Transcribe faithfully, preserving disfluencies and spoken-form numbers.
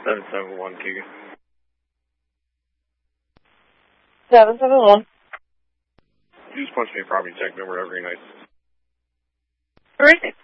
seven seven one, Keegan. seven seven one. You just punch me a property check number every night. All right.